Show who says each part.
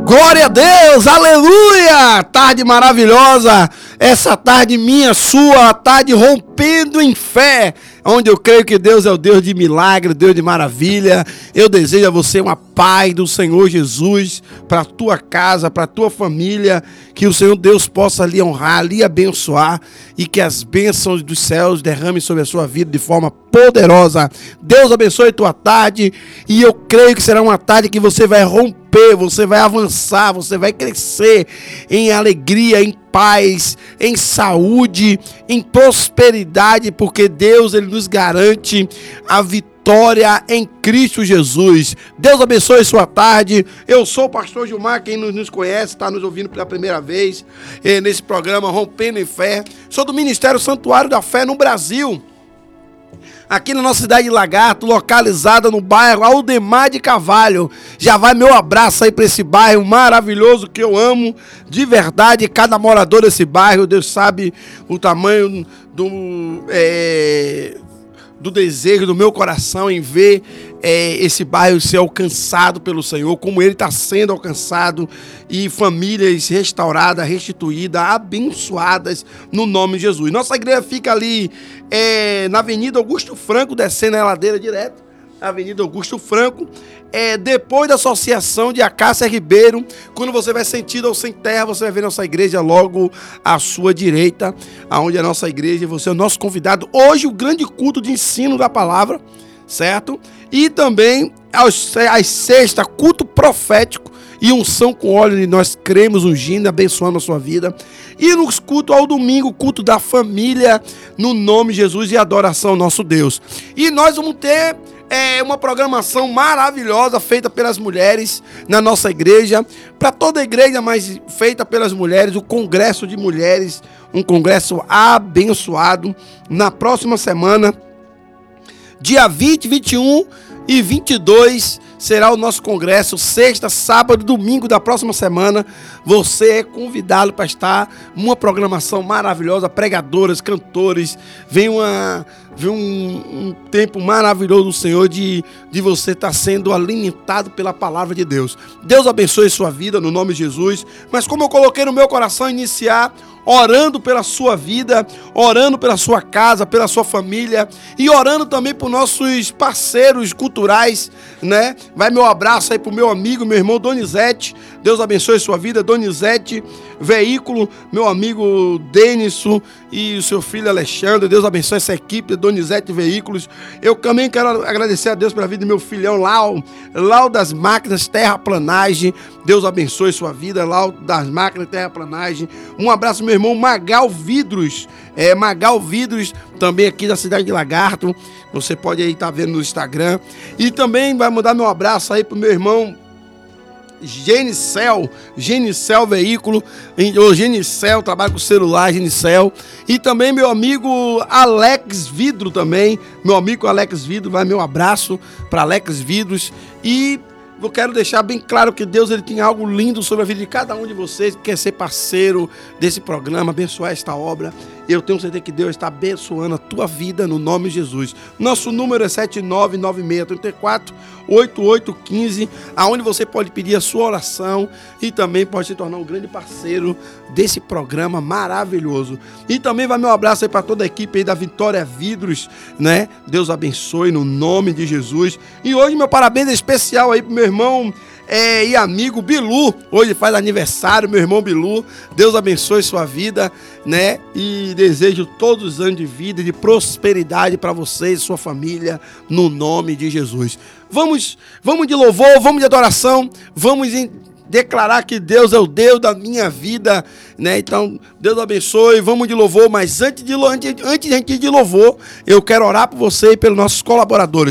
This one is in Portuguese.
Speaker 1: Glória a Deus, aleluia, tarde maravilhosa, essa tarde minha, sua, tarde rompendo em fé, onde eu creio que Deus é o Deus de milagre, Deus de maravilha. Eu desejo a você uma paz do Senhor Jesus para a tua casa, para a tua família, que o Senhor Deus possa lhe honrar, lhe abençoar e que as bênçãos dos céus derramem sobre a sua vida de forma poderosa. Deus abençoe a tua tarde e eu creio que será uma tarde que você vai romper, você vai avançar, você vai crescer em alegria, em paz, em saúde, em prosperidade, porque Deus ele nos garante a vitória em Cristo Jesus. Deus abençoe sua tarde. Eu sou o pastor Gilmar, quem nos conhece, está nos ouvindo pela primeira vez nesse programa Rompendo em Fé. Sou do Ministério Santuário da Fé no Brasil, aqui na nossa cidade de Lagarto, localizada no bairro Aldemar de Carvalho. Já vai meu abraço aí para esse bairro maravilhoso que eu amo de verdade. Cada morador desse bairro, Deus sabe o tamanho do desejo do meu coração em ver esse bairro ser alcançado pelo Senhor, como ele está sendo alcançado, e famílias restauradas, restituídas, abençoadas no nome de Jesus. Nossa igreja fica ali na Avenida Augusto Franco, descendo a ladeira direto, Avenida Augusto Franco, depois da Associação de Acácia Ribeiro. Quando você vai sentido ao sem terra, você vai ver nossa igreja logo à sua direita, aonde é a nossa igreja, e você é o nosso convidado. Hoje o grande culto de ensino da palavra, certo? E também às sextas, culto profético e unção com óleo, e nós cremos ungindo, abençoando a sua vida. E nos cultos ao domingo, culto da família, no nome de Jesus, e adoração ao nosso Deus. E nós vamos ter uma programação maravilhosa feita pelas mulheres na nossa igreja, para toda a igreja, mas feita pelas mulheres, o Congresso de Mulheres, um congresso abençoado, na próxima semana, dia 20, 21 e 22, será o nosso congresso, sexta, sábado, domingo da próxima semana. Você é convidado para estar numa programação maravilhosa, pregadoras, cantores, vem um tempo maravilhoso do Senhor de você estar sendo alimentado pela palavra de Deus. Deus abençoe sua vida no nome de Jesus. Mas como eu coloquei no meu coração, iniciar orando pela sua vida, orando pela sua casa, pela sua família, e orando também por nossos parceiros culturais, né? Vai meu abraço aí pro meu amigo, meu irmão Donizete. Deus abençoe sua vida, Donizete Veículo, meu amigo Denison e o seu filho Alexandre. Deus abençoe essa equipe de Donizete Veículos. Eu também quero agradecer a Deus pela vida do meu filhão Lau das Máquinas Terraplanagem. Deus abençoe sua vida, Lau das Máquinas Terraplanagem. Um abraço meu irmão Magal Vidros, Magal Vidros, também aqui da cidade de Lagarto. Você pode aí estar vendo no Instagram. E também vai mandar meu abraço aí pro meu irmão Genicel Veículo, ou Genicel, trabalho com celular, Genicel. E também meu amigo Alex Vidro também, meu amigo Alex Vidro, vai meu abraço para Alex Vidros. E eu quero deixar bem claro que Deus ele tem algo lindo sobre a vida de cada um de vocês que quer ser parceiro desse programa, abençoar esta obra. Eu tenho certeza que Deus está abençoando a tua vida no nome de Jesus. Nosso número é 7996348815, aonde você pode pedir a sua oração e também pode se tornar um grande parceiro desse programa maravilhoso. E também vai meu abraço aí para toda a equipe aí da Vitória Vidros, né? Deus abençoe no nome de Jesus. E hoje meu parabéns especial aí pro meu irmão e amigo Bilu. Hoje faz aniversário, meu irmão Bilu. Deus abençoe sua vida, né? E desejo todos os anos de vida e de prosperidade para você e sua família, no nome de Jesus. Vamos de louvor, vamos de adoração, vamos declarar que Deus é o Deus da minha vida, né? Então, Deus abençoe, vamos de louvor. Mas antes de louvor, eu quero orar por você e pelos nossos colaboradores.